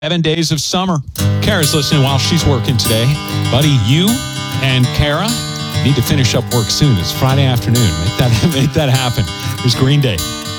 7 days of summer. Kara's listening while she's working today. Buddy, you and Kara need to finish up work soon. It's Friday afternoon. Make that happen. Here's Green Day.